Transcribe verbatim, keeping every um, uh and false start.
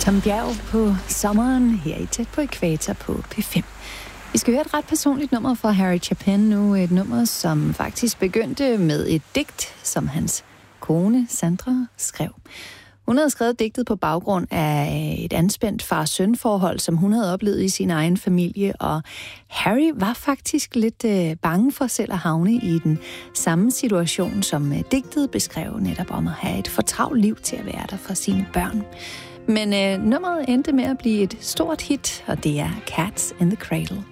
Tom Bjerg på sommeren her i Tæt på Ækvator på P fem. Vi skal høre et ret personligt nummer fra Harry Chapin nu. Et nummer, som faktisk begyndte med et digt, som hans kone Sandra skrev. Hun havde skrevet digtet på baggrund af et anspændt far-søn-forhold, som hun havde oplevet i sin egen familie, og Harry var faktisk lidt øh, bange for selv at havne i den samme situation, som øh, digtet beskrev, netop om at have et fortravlt liv til at være der for sine børn. Men øh, nummeret endte med at blive et stort hit, og det er Cats in the Cradle.